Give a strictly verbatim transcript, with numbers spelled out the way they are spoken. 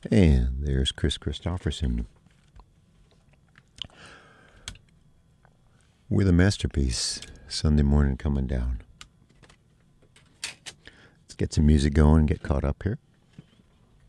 And there's Chris Christopherson with a masterpiece, Sunday Morning Coming Down. Let's get some music going and get caught up here.